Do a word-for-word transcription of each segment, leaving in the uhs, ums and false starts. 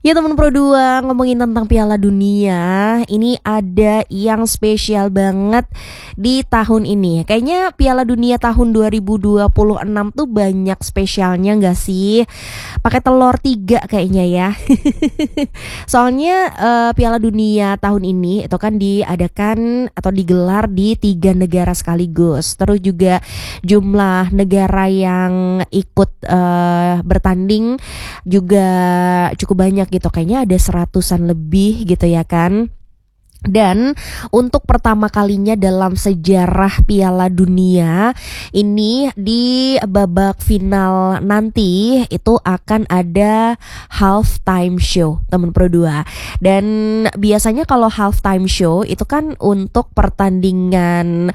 Ya teman Pro dua, ngomongin tentang Piala Dunia, ini ada yang spesial banget di tahun ini. Kayaknya Piala Dunia tahun dua ribu dua puluh enam tuh banyak spesialnya gak sih? Pakai telur tiga kayaknya ya. Soalnya uh, Piala Dunia tahun ini itu kan diadakan atau digelar di tiga negara sekaligus. Terus juga jumlah negara yang ikut uh, bertanding juga cukup banyak gitu, kayaknya ada seratusan lebih gitu ya kan. Dan untuk pertama kalinya dalam sejarah Piala Dunia ini, di babak final nanti itu akan ada halftime show teman Pro dua. Dan biasanya kalau halftime show itu kan untuk pertandingan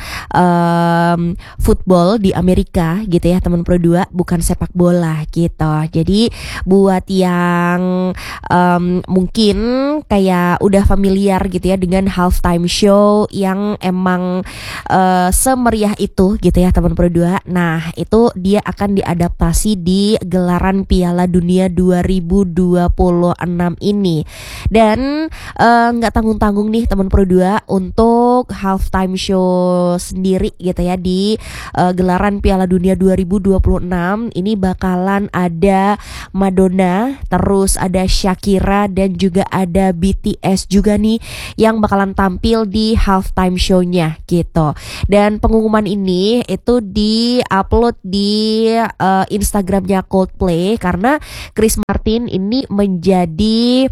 um, football di Amerika gitu ya teman Pro dua, bukan sepak bola gitu. Jadi buat yang um, mungkin kayak udah familiar gitu ya dengan halftime show yang emang uh, semeriah itu gitu ya teman Pro dua. Nah, itu dia akan diadaptasi di gelaran Piala Dunia dua ribu dua puluh enam ini. Dan nggak uh, tanggung-tanggung nih teman Pro dua, untuk halftime show sendiri gitu ya di uh, gelaran Piala Dunia dua ribu dua puluh enam ini bakalan ada Madonna, terus ada Shakira, dan juga ada B T S juga nih yang bakalan tampil di halftime show-nya gitu. Dan pengumuman ini itu di-upload di uh, Instagramnya Coldplay karena Chris Martin ini menjadi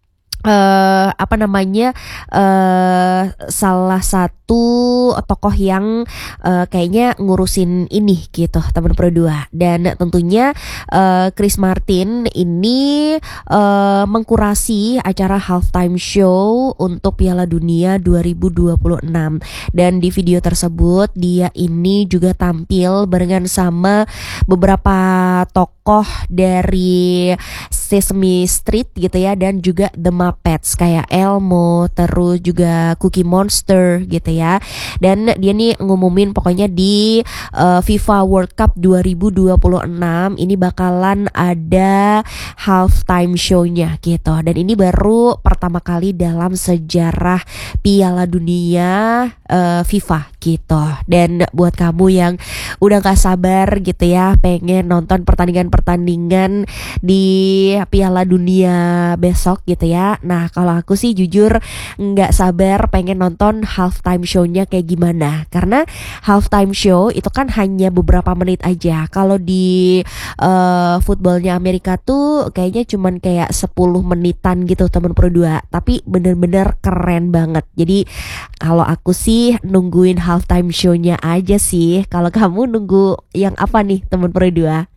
Uh, apa namanya uh, salah satu tokoh yang uh, kayaknya ngurusin ini gitu teman Pro dua. Dan tentunya uh, Chris Martin ini uh, mengkurasi acara halftime show untuk Piala Dunia dua ribu dua puluh enam. Dan di video tersebut dia ini juga tampil barengan sama beberapa tokoh dari Sesame Street gitu ya, dan juga The Muppets kayak Elmo, terus juga Cookie Monster gitu ya. Dan dia nih ngumumin pokoknya di uh, FIFA World Cup dua ribu dua puluh enam ini bakalan ada halftime show-nya gitu. Dan ini baru pertama kali dalam sejarah Piala Dunia uh, FIFA gitu. Dan buat kamu yang udah gak sabar gitu ya, pengen nonton pertandingan-pertandingan di Piala Dunia besok gitu ya. Nah, kalau aku sih jujur nggak sabar pengen nonton halftime show-nya kayak gimana. Karena halftime show itu kan hanya beberapa menit aja. Kalau di uh, footballnya Amerika tuh kayaknya cuman kayak sepuluh menitan gitu teman Pro dua. Tapi bener-bener keren banget. Jadi kalau aku sih nungguin halftime show-nya aja sih. Kalau kamu nunggu yang apa nih teman Pro dua?